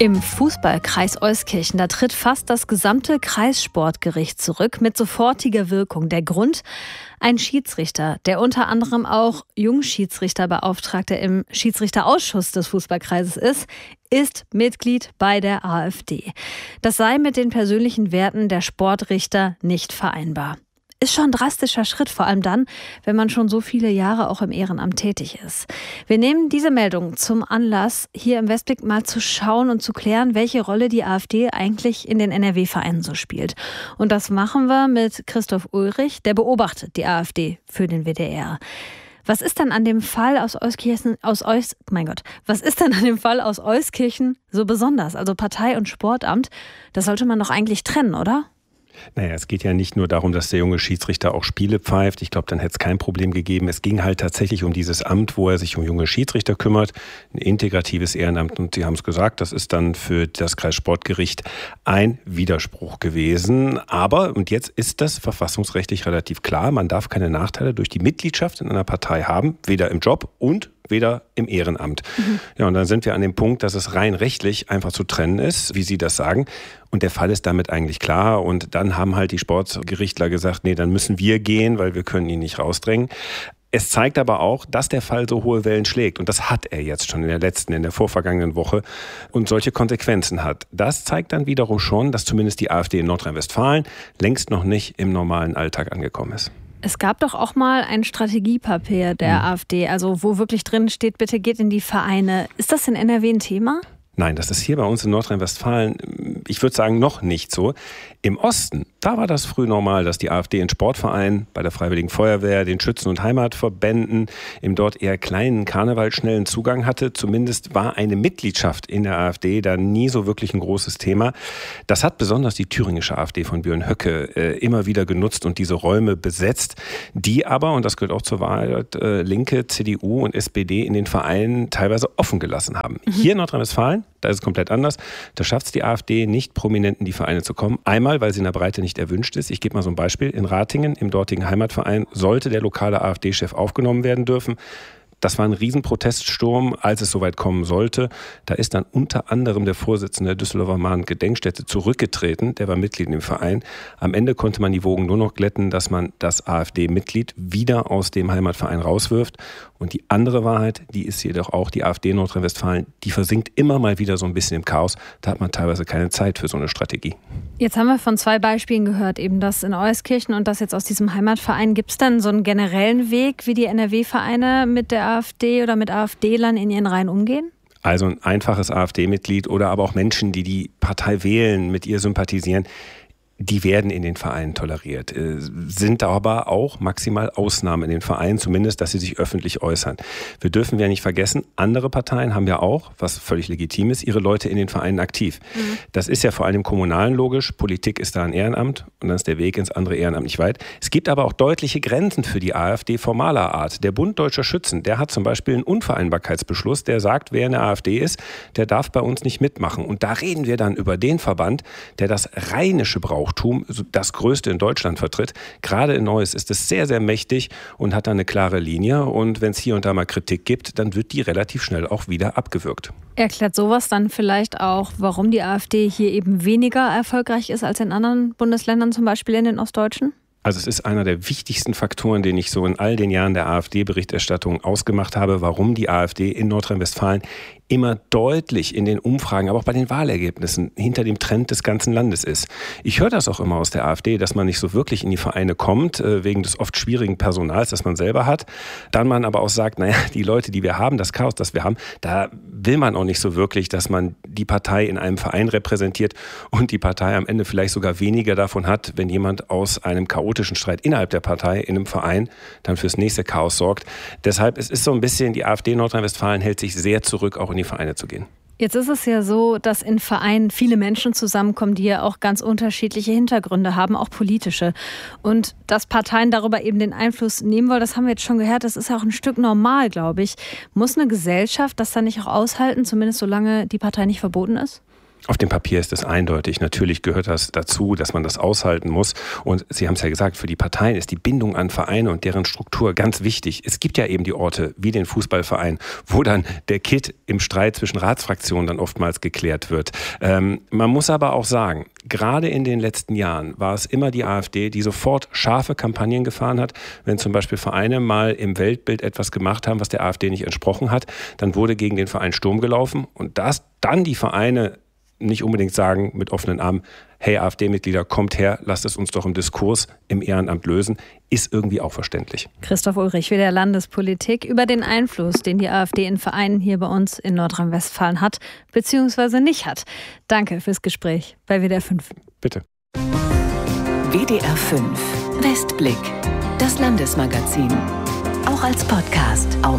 Im Fußballkreis Euskirchen, da tritt fast das gesamte Kreissportgericht zurück mit sofortiger Wirkung. Der Grund? Ein Schiedsrichter, der unter anderem auch Jungschiedsrichterbeauftragter im Schiedsrichterausschuss des Fußballkreises ist Mitglied bei der AfD. Das sei mit den persönlichen Werten der Sportrichter nicht vereinbar. Ist schon ein drastischer Schritt, vor allem dann, wenn man schon so viele Jahre auch im Ehrenamt tätig ist. Wir nehmen diese Meldung zum Anlass, hier im Westblick mal zu schauen und zu klären, welche Rolle die AfD eigentlich in den NRW-Vereinen so spielt. Und das machen wir mit Christoph Ulrich, der beobachtet die AfD für den WDR. Was ist denn an dem Fall aus Euskirchen so besonders? Also Partei und Sportamt, das sollte man doch eigentlich trennen, oder? Naja, es geht ja nicht nur darum, dass der junge Schiedsrichter auch Spiele pfeift. Ich glaube, dann hätte es kein Problem gegeben. Es ging halt tatsächlich um dieses Amt, wo er sich um junge Schiedsrichter kümmert. Ein integratives Ehrenamt. Und Sie haben es gesagt, das ist dann für das Kreissportgericht ein Widerspruch gewesen. Aber, und jetzt ist das verfassungsrechtlich relativ klar, man darf keine Nachteile durch die Mitgliedschaft in einer Partei haben, weder im Job und weder im Ehrenamt. Ja, und dann sind wir an dem Punkt, dass es rein rechtlich einfach zu trennen ist, wie Sie das sagen. Und der Fall ist damit eigentlich klar. Und dann haben halt die Sportgerichtler gesagt, nee, dann müssen wir gehen, weil wir können ihn nicht rausdrängen. Es zeigt aber auch, dass der Fall so hohe Wellen schlägt. Und das hat er jetzt schon in der vorvergangenen Woche und solche Konsequenzen hat. Das zeigt dann wiederum schon, dass zumindest die AfD in Nordrhein-Westfalen längst noch nicht im normalen Alltag angekommen ist. Es gab doch auch mal ein Strategiepapier der AfD, also wo wirklich drin steht, bitte geht in die Vereine. Ist das in NRW ein Thema? Nein, das ist hier bei uns in Nordrhein-Westfalen, ich würde sagen, noch nicht so. Im Osten, da war das früh normal, dass die AfD in Sportvereinen, bei der Freiwilligen Feuerwehr, den Schützen- und Heimatverbänden im dort eher kleinen Karneval schnellen Zugang hatte. Zumindest war eine Mitgliedschaft in der AfD da nie so wirklich ein großes Thema. Das hat besonders die thüringische AfD von Björn Höcke immer wieder genutzt und diese Räume besetzt, die aber, und das gehört auch zur Wahrheit, Linke, CDU und SPD in den Vereinen teilweise offen gelassen haben. Hier in Nordrhein-Westfalen, da ist es komplett anders. Da schafft es die AfD nicht, prominent in die Vereine zu kommen. Einmal, weil sie in der Breite nicht erwünscht ist. Ich gebe mal so ein Beispiel. In Ratingen, im dortigen Heimatverein, sollte der lokale AfD-Chef aufgenommen werden dürfen. Das war ein Riesenproteststurm, als es soweit kommen sollte. Da ist dann unter anderem der Vorsitzende der Düsseldorfer Mahn-Gedenkstätte zurückgetreten. Der war Mitglied im Verein. Am Ende konnte man die Wogen nur noch glätten, dass man das AfD-Mitglied wieder aus dem Heimatverein rauswirft. Und die andere Wahrheit, die ist jedoch auch, die AfD in Nordrhein-Westfalen, die versinkt immer mal wieder so ein bisschen im Chaos. Da hat man teilweise keine Zeit für so eine Strategie. Jetzt haben wir von 2 Beispielen gehört, eben das in Euskirchen und das jetzt aus diesem Heimatverein. Gibt es denn so einen generellen Weg, wie die NRW-Vereine mit der AfD oder mit AfD-Lern in ihren Reihen umgehen? Also ein einfaches AfD-Mitglied oder aber auch Menschen, die die Partei wählen, mit ihr sympathisieren, die werden in den Vereinen toleriert, sind aber auch maximal Ausnahmen in den Vereinen, zumindest, dass sie sich öffentlich äußern. Wir dürfen ja nicht vergessen, andere Parteien haben ja auch, was völlig legitim ist, ihre Leute in den Vereinen aktiv. Das ist ja vor allem im Kommunalen logisch, Politik ist da ein Ehrenamt und dann ist der Weg ins andere Ehrenamt nicht weit. Es gibt aber auch deutliche Grenzen für die AfD formaler Art. Der Bund Deutscher Schützen, der hat zum Beispiel einen Unvereinbarkeitsbeschluss, der sagt, wer in der AfD ist, der darf bei uns nicht mitmachen. Und da reden wir dann über den Verband, der das rheinische Brauchtum, das größte in Deutschland vertritt. Gerade in Neuss ist es sehr, sehr mächtig und hat da eine klare Linie. Und wenn es hier und da mal Kritik gibt, dann wird die relativ schnell auch wieder abgewürgt. Erklärt sowas dann vielleicht auch, warum die AfD hier eben weniger erfolgreich ist als in anderen Bundesländern, zum Beispiel in den ostdeutschen? Also es ist einer der wichtigsten Faktoren, den ich so in all den Jahren der AfD-Berichterstattung ausgemacht habe, warum die AfD in Nordrhein-Westfalen immer deutlich in den Umfragen, aber auch bei den Wahlergebnissen hinter dem Trend des ganzen Landes ist. Ich höre das auch immer aus der AfD, dass man nicht so wirklich in die Vereine kommt, wegen des oft schwierigen Personals, das man selber hat. Dann man aber auch sagt, naja, die Leute, die wir haben, das Chaos, das wir haben, da will man auch nicht so wirklich, dass man die Partei in einem Verein repräsentiert und die Partei am Ende vielleicht sogar weniger davon hat, wenn jemand aus einem chaotischen Streit innerhalb der Partei in einem Verein dann fürs nächste Chaos sorgt. Deshalb, es ist so ein bisschen, die AfD in Nordrhein-Westfalen hält sich sehr zurück, auch in die Vereine zu gehen. Jetzt ist es ja so, dass in Vereinen viele Menschen zusammenkommen, die ja auch ganz unterschiedliche Hintergründe haben, auch politische. Und dass Parteien darüber eben den Einfluss nehmen wollen, das haben wir jetzt schon gehört, das ist ja auch ein Stück normal, glaube ich. Muss eine Gesellschaft das dann nicht auch aushalten, zumindest solange die Partei nicht verboten ist? Auf dem Papier ist es eindeutig. Natürlich gehört das dazu, dass man das aushalten muss. Und Sie haben es ja gesagt, für die Parteien ist die Bindung an Vereine und deren Struktur ganz wichtig. Es gibt ja eben die Orte wie den Fußballverein, wo dann der Kitt im Streit zwischen Ratsfraktionen dann oftmals geklärt wird. Man muss aber auch sagen, gerade in den letzten Jahren war es immer die AfD, die sofort scharfe Kampagnen gefahren hat. Wenn zum Beispiel Vereine mal im Weltbild etwas gemacht haben, was der AfD nicht entsprochen hat, dann wurde gegen den Verein Sturm gelaufen. Und dass dann die Vereine nicht unbedingt sagen mit offenen Armen, hey AfD-Mitglieder, kommt her, lasst es uns doch im Diskurs, im Ehrenamt lösen, ist irgendwie auch verständlich. Christoph Ulrich, wieder Landespolitik, über den Einfluss, den die AfD in Vereinen hier bei uns in Nordrhein-Westfalen hat, beziehungsweise nicht hat. Danke fürs Gespräch bei WDR 5. Bitte. WDR 5 Westblick, das Landesmagazin. Auch als Podcast auf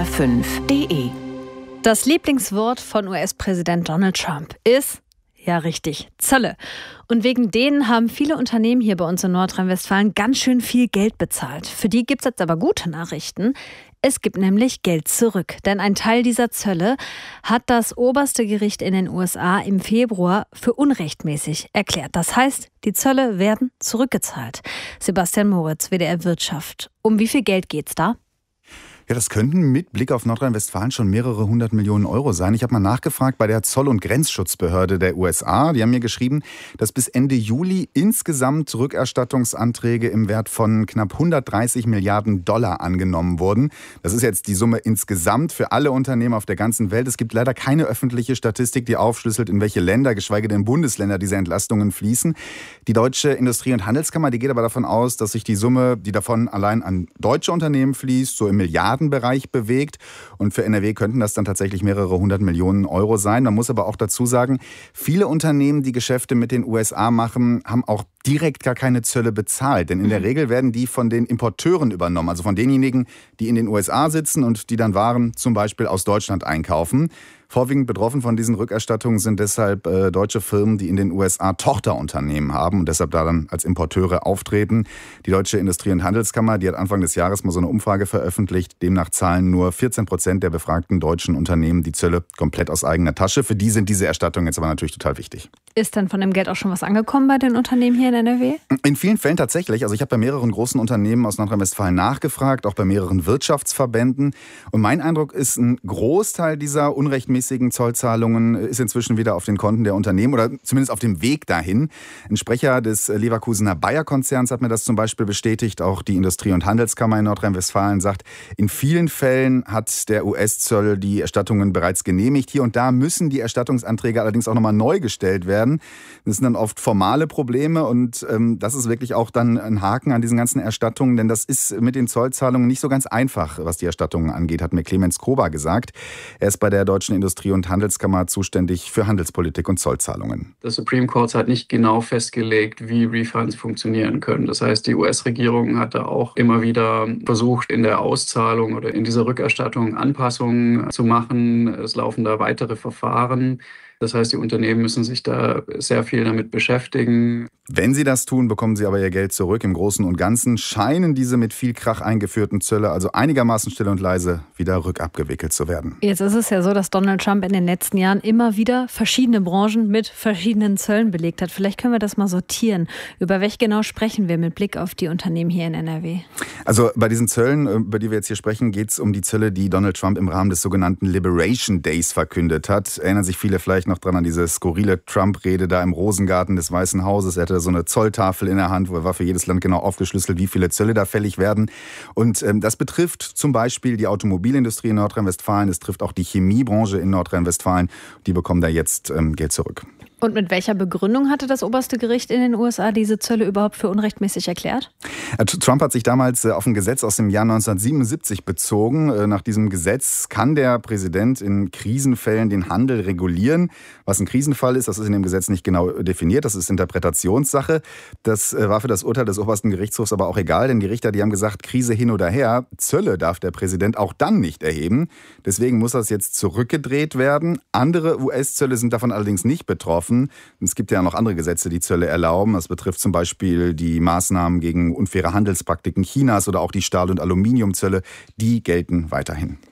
wdr5.de. Das Lieblingswort von US-Präsident Donald Trump ist, ja richtig, Zölle. Und wegen denen haben viele Unternehmen hier bei uns in Nordrhein-Westfalen ganz schön viel Geld bezahlt. Für die gibt es jetzt aber gute Nachrichten. Es gibt nämlich Geld zurück. Denn ein Teil dieser Zölle hat das oberste Gericht in den USA im Februar für unrechtmäßig erklärt. Das heißt, die Zölle werden zurückgezahlt. Sebastian Moritz, WDR Wirtschaft. Um wie viel Geld geht's da? Ja, das könnten mit Blick auf Nordrhein-Westfalen schon mehrere 100 Millionen Euro sein. Ich habe mal nachgefragt bei der Zoll- und Grenzschutzbehörde der USA. Die haben mir geschrieben, dass bis Ende Juli insgesamt Rückerstattungsanträge im Wert von knapp 130 Milliarden Dollar angenommen wurden. Das ist jetzt die Summe insgesamt für alle Unternehmen auf der ganzen Welt. Es gibt leider keine öffentliche Statistik, die aufschlüsselt, in welche Länder, geschweige denn Bundesländer, diese Entlastungen fließen. Die Deutsche Industrie- und Handelskammer, die geht aber davon aus, dass sich die Summe, die davon allein an deutsche Unternehmen fließt, so im Milliardenbereich bewegt. Und für NRW könnten das dann tatsächlich mehrere 100 Millionen Euro sein. Man muss aber auch dazu sagen, viele Unternehmen, die Geschäfte mit den USA machen, haben auch direkt gar keine Zölle bezahlt. Denn in der Regel werden die von den Importeuren übernommen. Also von denjenigen, die in den USA sitzen und die dann Waren zum Beispiel aus Deutschland einkaufen. Vorwiegend betroffen von diesen Rückerstattungen sind deshalb deutsche Firmen, die in den USA Tochterunternehmen haben und deshalb da dann als Importeure auftreten. Die Deutsche Industrie- und Handelskammer, die hat Anfang des Jahres mal so eine Umfrage veröffentlicht. Demnach zahlen nur 14% der befragten deutschen Unternehmen die Zölle komplett aus eigener Tasche. Für die sind diese Erstattungen jetzt aber natürlich total wichtig. Ist dann von dem Geld auch schon was angekommen bei den Unternehmen hier in NRW? In vielen Fällen tatsächlich. Also ich habe bei mehreren großen Unternehmen aus Nordrhein-Westfalen nachgefragt, auch bei mehreren Wirtschaftsverbänden. Und mein Eindruck ist, ein Großteil dieser unrechtmäßigen Zollzahlungen ist inzwischen wieder auf den Konten der Unternehmen oder zumindest auf dem Weg dahin. Ein Sprecher des Leverkusener Bayer-Konzerns hat mir das zum Beispiel bestätigt. Auch die Industrie- und Handelskammer in Nordrhein-Westfalen sagt, in vielen Fällen hat der US-Zoll die Erstattungen bereits genehmigt. Hier und da müssen die Erstattungsanträge allerdings auch nochmal neu gestellt werden. Das sind dann oft formale Probleme und das ist wirklich auch dann ein Haken an diesen ganzen Erstattungen, denn das ist mit den Zollzahlungen nicht so ganz einfach, was die Erstattungen angeht, hat mir Clemens Krober gesagt. Er ist bei der Deutschen Industrie- und Handelskammer zuständig für Handelspolitik und Zollzahlungen. Das Supreme Court hat nicht genau festgelegt, wie Refunds funktionieren können. Das heißt, die US-Regierung hat da auch immer wieder versucht, in der Auszahlung oder in dieser Rückerstattung Anpassungen zu machen. Es laufen da weitere Verfahren. Das heißt, die Unternehmen müssen sich da sehr viel damit beschäftigen. Wenn sie das tun, bekommen sie aber ihr Geld zurück. Im Großen und Ganzen scheinen diese mit viel Krach eingeführten Zölle also einigermaßen still und leise wieder rückabgewickelt zu werden. Jetzt ist es ja so, dass Donald Trump in den letzten Jahren immer wieder verschiedene Branchen mit verschiedenen Zöllen belegt hat. Vielleicht können wir das mal sortieren. Über welche genau sprechen wir mit Blick auf die Unternehmen hier in NRW? Also bei diesen Zöllen, über die wir jetzt hier sprechen, geht es um die Zölle, die Donald Trump im Rahmen des sogenannten Liberation Days verkündet hat. Erinnern sich viele vielleicht noch dran an diese skurrile Trump-Rede da im Rosengarten des Weißen Hauses. Er hatte so eine Zolltafel in der Hand, wo war für jedes Land genau aufgeschlüsselt, wie viele Zölle da fällig werden. Und das betrifft zum Beispiel die Automobilindustrie in Nordrhein-Westfalen. Es trifft auch die Chemiebranche in Nordrhein-Westfalen. Die bekommen da jetzt Geld zurück. Und mit welcher Begründung hatte das oberste Gericht in den USA diese Zölle überhaupt für unrechtmäßig erklärt? Trump hat sich damals auf ein Gesetz aus dem Jahr 1977 bezogen. Nach diesem Gesetz kann der Präsident in Krisenfällen den Handel regulieren. Was ein Krisenfall ist, das ist in dem Gesetz nicht genau definiert. Das ist Interpretationssache. Das war für das Urteil des obersten Gerichtshofs aber auch egal, denn die Richter, die haben gesagt, Krise hin oder her, Zölle darf der Präsident auch dann nicht erheben. Deswegen muss das jetzt zurückgedreht werden. Andere US-Zölle sind davon allerdings nicht betroffen. Es gibt ja noch andere Gesetze, die Zölle erlauben. Das betrifft zum Beispiel die Maßnahmen gegen unfaire Handelspraktiken Chinas oder auch die Stahl- und Aluminiumzölle. Die gelten weiterhin.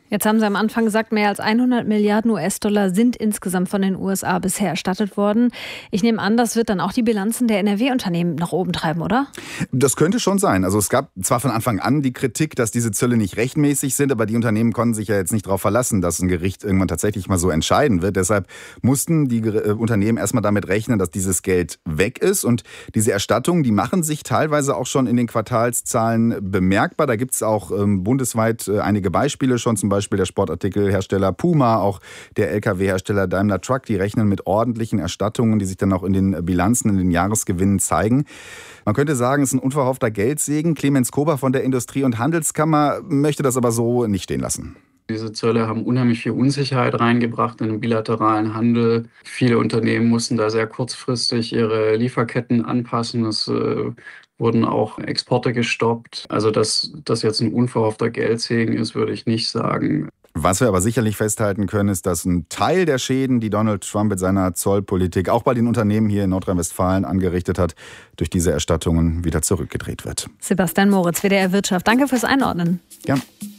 Jetzt haben Sie am Anfang gesagt, mehr als 100 Milliarden US-Dollar sind insgesamt von den USA bisher erstattet worden. Ich nehme an, das wird dann auch die Bilanzen der NRW-Unternehmen nach oben treiben, oder? Das könnte schon sein. Also es gab zwar von Anfang an die Kritik, dass diese Zölle nicht rechtmäßig sind, aber die Unternehmen konnten sich ja jetzt nicht darauf verlassen, dass ein Gericht irgendwann tatsächlich mal so entscheiden wird. Deshalb mussten die Unternehmen erstmal damit rechnen, dass dieses Geld weg ist. Und diese Erstattungen, die machen sich teilweise auch schon in den Quartalszahlen bemerkbar. Da gibt es auch bundesweit einige Beispiele schon, zum Beispiel der Sportartikelhersteller Puma, auch der Lkw-Hersteller Daimler Truck, die rechnen mit ordentlichen Erstattungen, die sich dann auch in den Bilanzen, in den Jahresgewinnen zeigen. Man könnte sagen, es ist ein unverhoffter Geldsegen. Clemens Kober von der Industrie- und Handelskammer möchte das aber so nicht stehen lassen. Diese Zölle haben unheimlich viel Unsicherheit reingebracht in den bilateralen Handel. Viele Unternehmen mussten da sehr kurzfristig ihre Lieferketten anpassen. Es wurden auch Exporte gestoppt. Also dass das jetzt ein unverhoffter Geldsegen ist, würde ich nicht sagen. Was wir aber sicherlich festhalten können, ist, dass ein Teil der Schäden, die Donald Trump mit seiner Zollpolitik auch bei den Unternehmen hier in Nordrhein-Westfalen angerichtet hat, durch diese Erstattungen wieder zurückgedreht wird. Sebastian Moritz, WDR Wirtschaft. Danke fürs Einordnen. Gern.